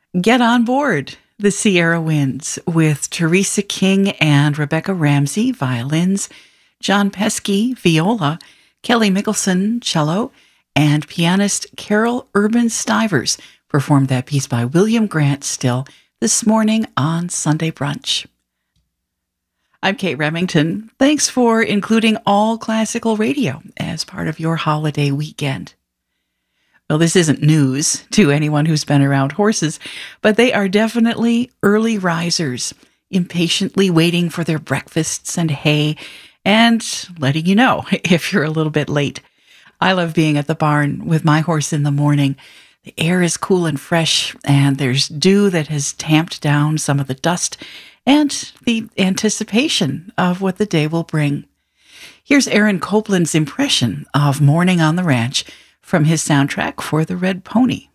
Get on board the Sierra Winds with Teresa King and Rebecca Ramsey, violins, John Pesky, viola, Kelly Mickelson, cello, and pianist Carol Urban Stivers performed that piece by William Grant Still this morning on Sunday Brunch. I'm Kate Remington. Thanks for including all classical radio as part of your holiday weekend. Well, this isn't news to anyone who's been around horses, but they are definitely early risers, impatiently waiting for their breakfasts and hay, and letting you know if you're a little bit late. I love being at the barn with my horse in the morning. The air is cool and fresh, and there's dew that has tamped down some of the dust and the anticipation of what the day will bring. Here's Aaron Copland's impression of morning on the ranch from his soundtrack for The Red Pony.